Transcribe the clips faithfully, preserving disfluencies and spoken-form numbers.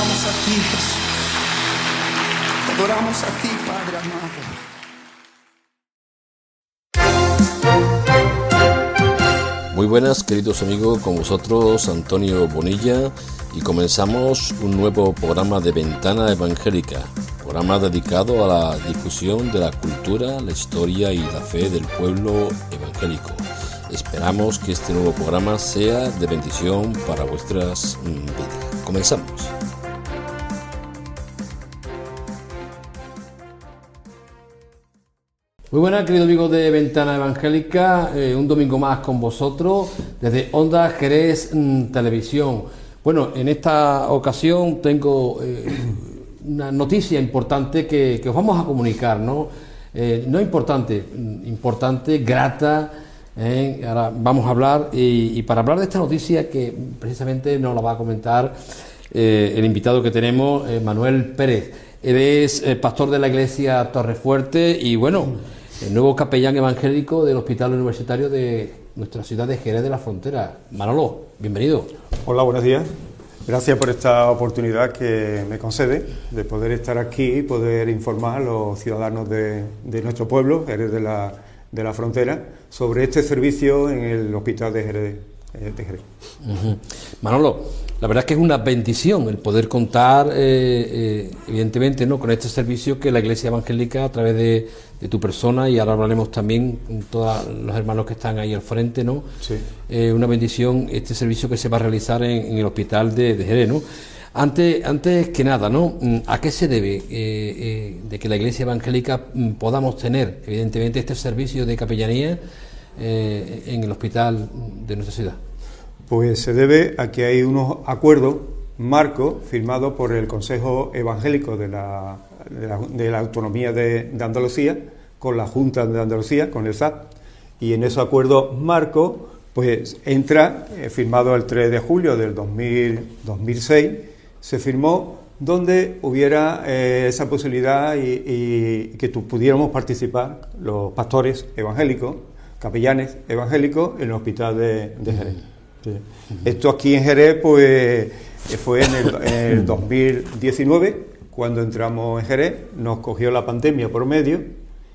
adoramos a ti, Jesús. Te adoramos a ti, Padre amado. Muy buenas, queridos amigos, con vosotros Antonio Bonilla, y comenzamos un nuevo programa de Ventana Evangélica, programa dedicado a la difusión de la cultura, la historia y la fe del pueblo evangélico. Esperamos que este nuevo programa sea de bendición para vuestras vidas. Comenzamos. Muy buenas, queridos amigos de Ventana Evangélica, eh, un domingo más con vosotros desde Onda Jerez mmm, Televisión. Bueno, en esta ocasión tengo eh, una noticia importante que, que os vamos a comunicar, ¿no? Eh, no importante, importante, grata. Eh, ahora vamos a hablar y, y para hablar de esta noticia que precisamente nos la va a comentar eh, el invitado que tenemos, eh, Manuel Pérez. Él es eh, pastor de la iglesia Torrefuerte y bueno, el nuevo capellán evangélico del Hospital Universitario de nuestra ciudad de Jerez de la Frontera. Manolo, bienvenido. Hola, buenos días. Gracias por esta oportunidad que me concede de poder estar aquí y poder informar a los ciudadanos de, de nuestro pueblo, Jerez de la, de la Frontera, sobre este servicio en el Hospital de Jerez. De Jerez. Uh-huh. Manolo, la verdad es que es una bendición el poder contar, eh, eh, evidentemente, ¿no?, con este servicio que la Iglesia Evangélica, a través de, de tu persona, y ahora hablaremos también con todos los hermanos que están ahí al frente, ¿no? Sí. Eh, una bendición este servicio que se va a realizar en, en el Hospital de, de Jerez, ¿no? Antes, antes que nada, ¿no?, ¿a qué se debe eh, eh, de que la Iglesia Evangélica podamos tener, evidentemente, este servicio de capellanía eh, en el hospital de nuestra ciudad? Pues se debe a que hay unos acuerdos marcos firmados por el Consejo Evangélico de la, de la, de la Autonomía de, de Andalucía, con la Junta de Andalucía, con el S A T, y en esos acuerdos marcos pues entra, eh, firmado el tres de julio del dos mil seis, se firmó donde hubiera eh, esa posibilidad y, y que tu, pudiéramos participar los pastores evangélicos, capellanes evangélicos en el Hospital de, de Jerez. Sí. Uh-huh. Esto aquí en Jerez pues fue en el, en el dos mil diecinueve, cuando entramos en Jerez, nos cogió la pandemia por medio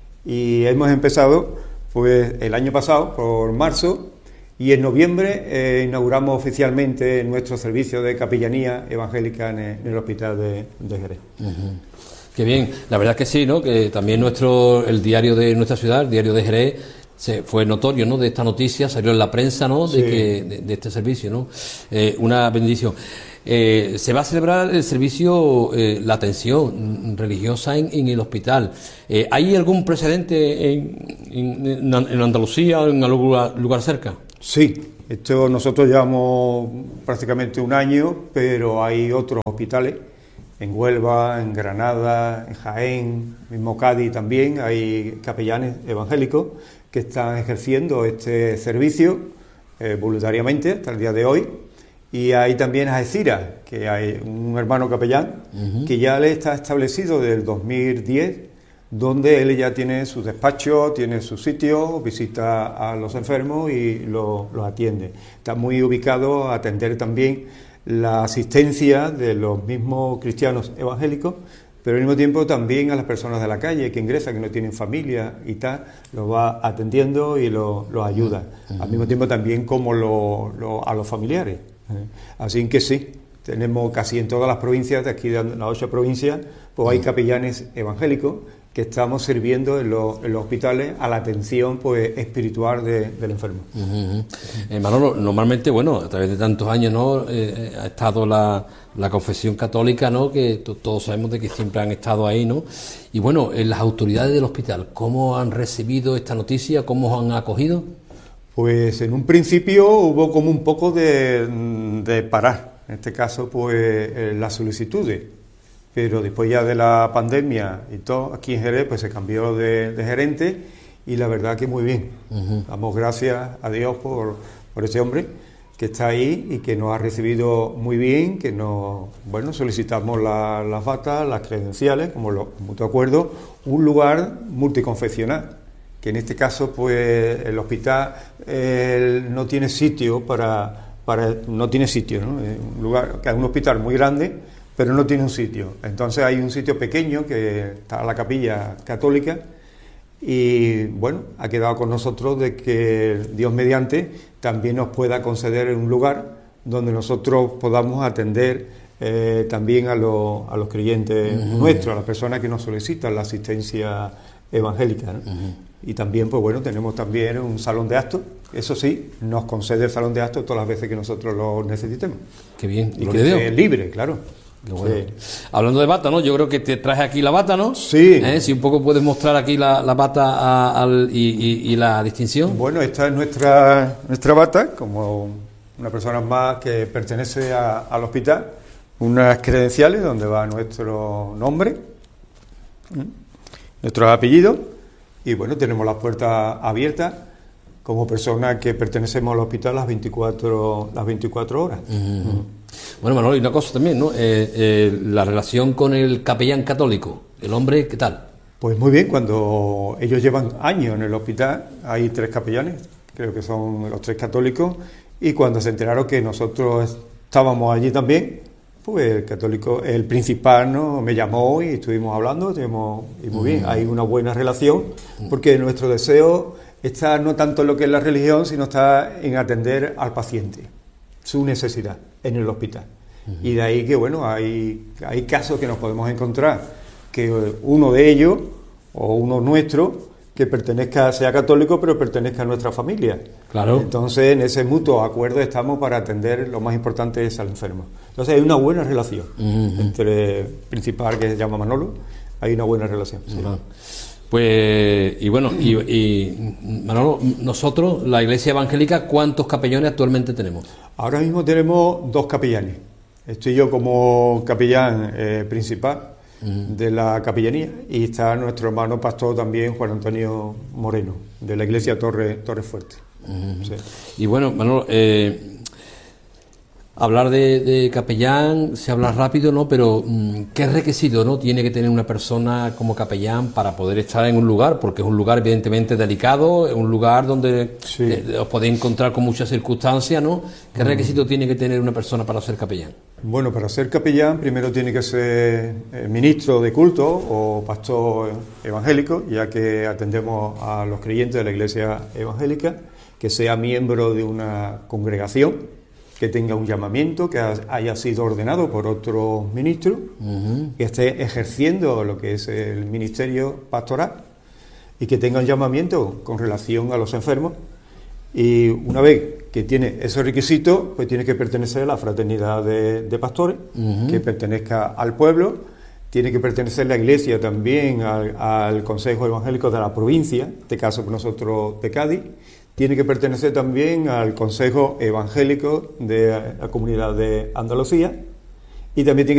y hemos empezado pues el año pasado, por marzo, y en noviembre eh, inauguramos oficialmente nuestro servicio de capellanía evangélica en el, en el Hospital de, de Jerez. Uh-huh. Qué bien, la verdad es que sí, ¿no?, que también nuestro el diario de nuestra ciudad, el diario de Jerez, se fue notorio, ¿no?, de esta noticia, salió en la prensa, ¿no?, de, sí. que, de, de este servicio, ¿no? Eh, una bendición. Eh, se va a celebrar el servicio, eh, la atención religiosa en, en el hospital. Eh, ¿Hay algún precedente en, en, en Andalucía o en algún lugar, lugar cerca? Sí, esto nosotros llevamos prácticamente un año, pero hay otros hospitales, en Huelva, en Granada, en Jaén, mismo Cádiz también, hay capellanes evangélicos que están ejerciendo este servicio eh, voluntariamente hasta el día de hoy, y hay también Algeciras, que hay un hermano capellán uh-huh. que ya le está establecido desde el dos mil diez, donde él ya tiene su despacho, tiene su sitio, visita a los enfermos y los lo atiende. Está muy ubicado a atender también la asistencia de los mismos cristianos evangélicos, pero al mismo tiempo también a las personas de la calle que ingresan, que no tienen familia y tal, los va atendiendo y los lo ayuda. Uh-huh. Al mismo tiempo también como lo, lo, a los familiares. ¿eh? Así que sí, tenemos casi en todas las provincias, de aquí de las ocho provincias, pues hay capellanes evangélicos que estamos sirviendo en los, en los hospitales a la atención pues espiritual de, del enfermo. Uh-huh. Eh, Manolo, normalmente, bueno, a través de tantos años, ¿no?, eh, ha estado la, la confesión católica, ¿no?, que t- todos sabemos de que siempre han estado ahí, ¿no? Y bueno, eh, las autoridades del hospital, ¿cómo han recibido esta noticia? ¿Cómo han acogido? Pues en un principio hubo como un poco de, de parar, en este caso pues eh, las solicitudes. Pero después ya de la pandemia y todo, aquí en Jerez pues se cambió de, de gerente y la verdad que muy bien. Uh-huh. Damos gracias a Dios por, por ese hombre que está ahí y que nos ha recibido muy bien, que nos, bueno, solicitamos la, las batas, las credenciales, como lo mutuo acuerdo, un lugar multiconfesional, que en este caso pues el hospital eh, no tiene sitio para, para no tiene sitio, ¿no? Es un lugar, que es un hospital muy grande, pero no tiene un sitio. Entonces hay un sitio pequeño que está la capilla católica y bueno, ha quedado con nosotros de que Dios mediante también nos pueda conceder un lugar donde nosotros podamos atender eh, también a, lo, a los creyentes uh-huh. nuestros, a las personas que nos solicitan la asistencia evangélica, ¿no? Uh-huh. Y también, pues bueno, tenemos también un salón de actos. Eso sí, nos concede el salón de actos todas las veces que nosotros lo necesitemos. Qué bien. Y que esté libre, claro. Qué bueno. Sí. Hablando de bata, ¿no? Yo creo que te traje aquí la bata, ¿no? Sí. ¿Eh? Si un poco puedes mostrar aquí la, la bata a, al, y, y, y la distinción. Bueno, esta es nuestra, nuestra bata, como una persona más que pertenece a, al hospital. Unas credenciales donde va nuestro nombre, nuestros apellidos. Y bueno, tenemos las puertas abiertas como personas que pertenecemos al hospital las veinticuatro, las veinticuatro horas. Uh-huh. Uh-huh. Bueno, Manolo, y una cosa también, ¿no? Eh, eh, la relación con el capellán católico, el hombre, ¿qué tal? Pues muy bien, cuando ellos llevan años en el hospital, hay tres capellanes, creo que son los tres católicos, y cuando se enteraron que nosotros estábamos allí también, pues el católico, el principal, ¿no?, me llamó y estuvimos hablando, estuvimos, y muy bien, hay una buena relación, porque nuestro deseo está no tanto en lo que es la religión, sino está en atender al paciente, su necesidad en el hospital. Uh-huh. Y de ahí que, bueno, hay, hay casos que nos podemos encontrar, que uno de ellos, o uno nuestro, que pertenezca, sea católico, pero pertenezca a nuestra familia. Claro. Entonces, en ese mutuo acuerdo estamos para atender, lo más importante es al enfermo. Entonces, hay una buena relación uh-huh. entre el principal, que se llama Manolo, hay una buena relación. Sí. Uh-huh. Pues, y bueno, y, y Manolo, nosotros, la Iglesia Evangélica, ¿cuántos capellanes actualmente tenemos? Ahora mismo tenemos dos capellanes. Estoy yo como capellán eh, principal uh-huh. de la capellanía, y está nuestro hermano pastor también, Juan Antonio Moreno, de la iglesia Torre, Torre Fuerte. Uh-huh. Sí. Y bueno, Manolo, eh, hablar de, de capellán se habla rápido, ¿no? Pero ¿qué requisito, no, tiene que tener una persona como capellán para poder estar en un lugar? Porque es un lugar evidentemente delicado, es un lugar donde sí. eh, os podéis encontrar con muchas circunstancias, ¿no? ¿Qué uh-huh. requisito tiene que tener una persona para ser capellán? Bueno, para ser capellán primero tiene que ser eh, ministro de culto o pastor evangélico, ya que atendemos a los creyentes de la iglesia evangélica, que sea miembro de una congregación, que tenga un llamamiento, que haya sido ordenado por otro ministro, uh-huh. que esté ejerciendo lo que es el ministerio pastoral y que tenga un llamamiento con relación a los enfermos. Y una vez que tiene esos requisitos, pues tiene que pertenecer a la fraternidad de, de pastores, uh-huh. que pertenezca al pueblo, tiene que pertenecer la iglesia también al, al Consejo Evangélico de la provincia, en este caso nosotros de Cádiz. Tiene que pertenecer también al Consejo Evangélico de la Comunidad de Andalucía y también tiene que